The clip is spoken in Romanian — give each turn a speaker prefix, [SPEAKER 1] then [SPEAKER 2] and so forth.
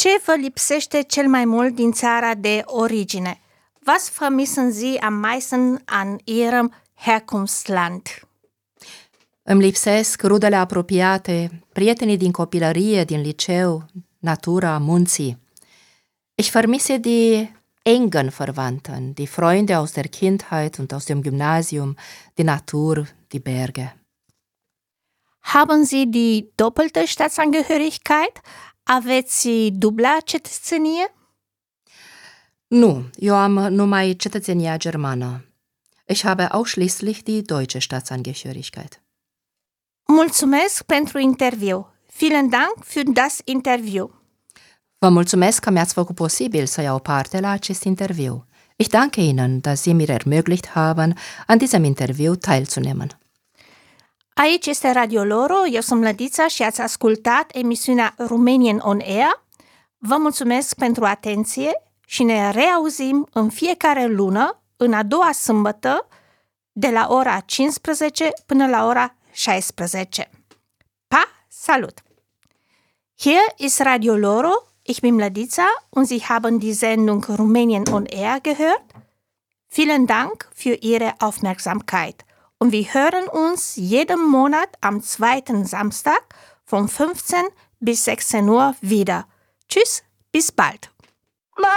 [SPEAKER 1] Ce vă lipsește cel mai mult din țara de origine? Was vermissen Sie am meisten an Ihrem Herkunftsland?
[SPEAKER 2] Îmi lipsesc rudele apropiate, prietenii din copilărie, din liceu, natura, munții. Ich vermisse die engen Verwandten, die Freunde aus der Kindheit und aus dem Gymnasium, die Natur, die Berge.
[SPEAKER 1] Haben Sie die doppelte Staatsangehörigkeit? Aveți dubla cetățenie?
[SPEAKER 2] Nu, eu am numai cetățenia germană. Ich habe ausschließlich die deutsche Staatsangehörigkeit.
[SPEAKER 1] Mulțumesc pentru interviu. Vielen Dank für das Interview.
[SPEAKER 2] Vă mulțumesc că mi-ați făcut posibil să iau parte la acest interviu. Ich danke Ihnen, dass Sie mir ermöglicht haben, an diesem Interview teilzunehmen.
[SPEAKER 1] Aici este Radio Loro, eu sunt Mlădița și ați ascultat emisiunea Romanian on Air. Vă mulțumesc pentru atenție și ne reauzim în fiecare lună, în a doua sâmbătă, de la ora 15 până la ora 16. Pa, salut! Hier ist Radio Loro, ich bin Mlădița und Sie haben die Sendung Romanian on Air gehört. Vielen Dank für Ihre Aufmerksamkeit. Und wir hören uns jeden Monat am zweiten Samstag von 15 bis 16 Uhr wieder. Tschüss, bis bald.